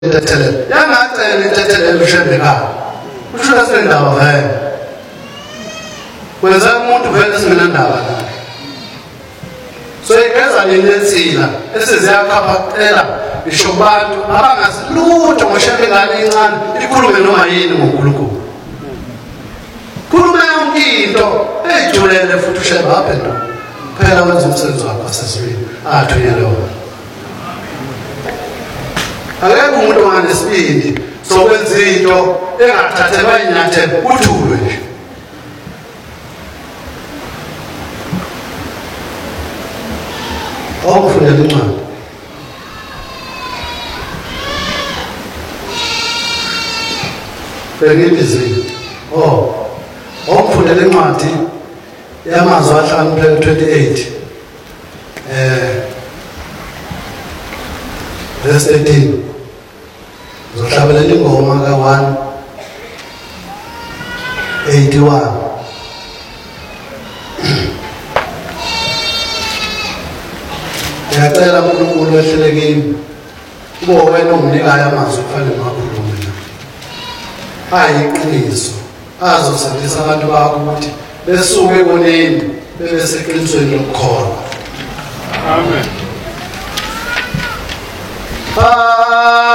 Tetele yangathi tetele ushebeka ushula sendaba vele kwenza umuntu vele simena ndaba la so igeza lensila esiziyakhaphathela isho kubantu abangasilutho ngoshebekani incane ikhulume noma yini ngoNkulunkulu khuluma yonke into ejulele futhi usheba aphendula phela wenza umsebenzi wakho asesibili athunyelwe wona akekho umuntu onesibindi sokwenza into engathathelwa inyathelo uthulwe nje okufundela incwadi bengibizile okufundela incwadi yamazwi ahlanu 28 verse 18 zohlabelela ingoma ka 181 ngiyacela uNkulunkulu wehlele kimi kube wena onginikayo amazwi kufanele ngakhuluma ayiqiniso azosindisa abantu bakho ukuthi besuke ekoneni bebeseqinisweni lokukholwa amen